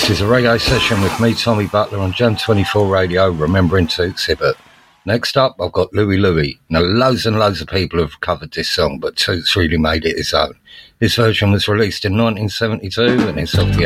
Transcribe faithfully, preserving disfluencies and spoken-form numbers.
This is a reggae session with me, Tommy Butler, on Jam twenty-four Radio, remembering to exhibit. Next up, I've got Louie Louie. Now, loads and loads of people have covered this song, but Toots really made it his own. This version was released in nineteen seventy-two, and it's off the